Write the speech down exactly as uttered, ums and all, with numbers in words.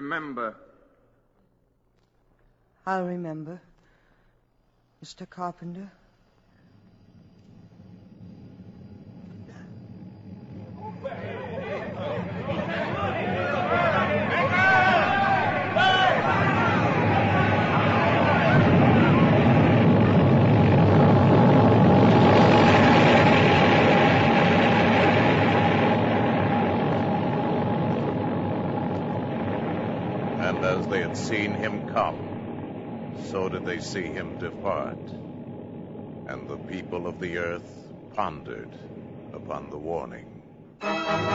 Remember. I'll remember, Mister Carpenter. And as they had seen him come, so did they see him depart. And the people of the earth pondered upon the warning.